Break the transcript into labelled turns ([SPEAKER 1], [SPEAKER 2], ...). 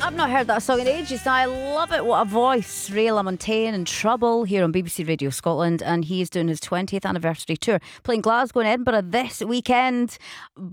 [SPEAKER 1] I've not heard that song in ages. I love it. What a voice. Ray LaMontagne in Trouble here on BBC Radio Scotland, and he's doing his 20th anniversary tour, playing Glasgow and Edinburgh this weekend.